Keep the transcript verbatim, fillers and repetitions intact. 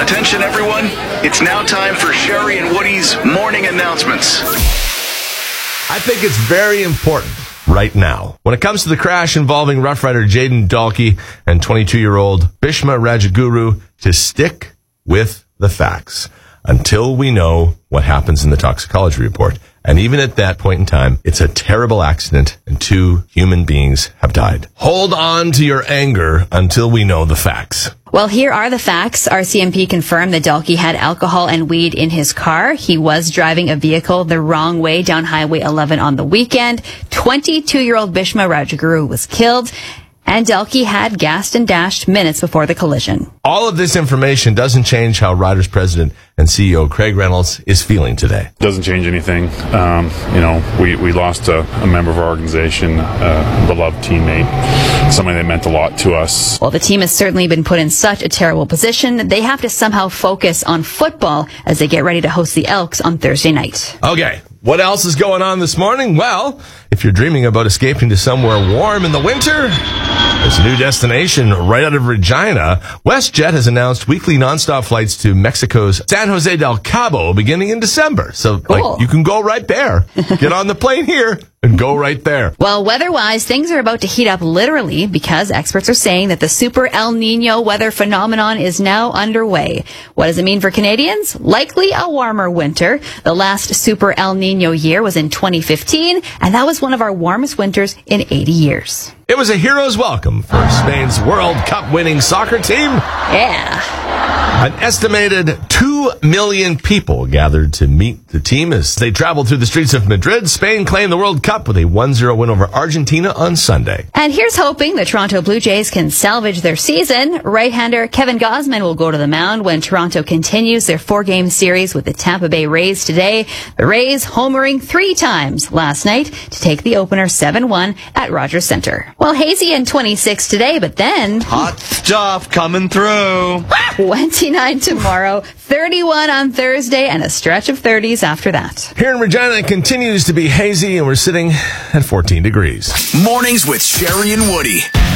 Attention everyone, it's now time for Sherry and Woody's morning announcements. I think it's very important right now, when it comes to the crash involving Rough Rider Jaden Dalkey and twenty-two-year-old Bhishma Rajaguru, to stick with the facts until we know what happens in the toxicology report. And even at that point in time, it's a terrible accident and two human beings have died. Hold on to your anger until we know the facts. Well, here are the facts. R C M P confirmed that Dalkey had alcohol and weed in his car. He was driving a vehicle the wrong way down Highway eleven on the weekend. twenty-two-year-old Bhishma Rajaguru was killed, and Dalkey had gassed and dashed minutes before the collision. All of this information doesn't change how Riders president and C E O Craig Reynolds is feeling today. Doesn't change anything. Um, you know, we, we lost a, a member of our organization, a beloved teammate, somebody that meant a lot to us. Well, the team has certainly been put in such a terrible position. They have to somehow focus on football as they get ready to host the Elks on Thursday night. Okay, what else is going on this morning? Well, if you're dreaming about escaping to somewhere warm in the winter, there's a new destination right out of Regina. WestJet has announced weekly nonstop flights to Mexico's San Jose del Cabo beginning in December. So Cool. like, you can go right there. Get on the plane here and go right there. Well, weather-wise, things are about to heat up literally because experts are saying that the Super El Nino weather phenomenon is now underway. What does it mean for Canadians? Likely a warmer winter. The last Super El Nino year was in twenty fifteen, and that was one of our warmest winters in eighty years. It was a hero's welcome for Spain's World Cup winning soccer team. Yeah. An estimated two million people gathered to meet the team as they traveled through the streets of Madrid. Spain claimed the World Cup with a one zero win over Argentina on Sunday. And here's hoping the Toronto Blue Jays can salvage their season. Right-hander Kevin Gausman will go to the mound when Toronto continues their four-game series with the Tampa Bay Rays today. The Rays homering three times last night to take the opener seven one at Rogers Center. Well, hazy and twenty-six today, but then hot stuff coming through. twenty-nine tomorrow, thirty-one on Thursday, and a stretch of thirties after that. Here in Regina, it continues to be hazy, and we're sitting at fourteen degrees. Mornings with Sherry and Woody.